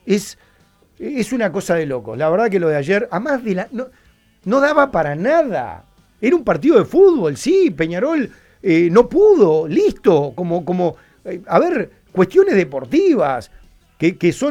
Es una cosa de locos. La verdad que lo de ayer, además no daba para nada. Era un partido de fútbol, sí, Peñarol no pudo, listo, a ver, cuestiones deportivas que son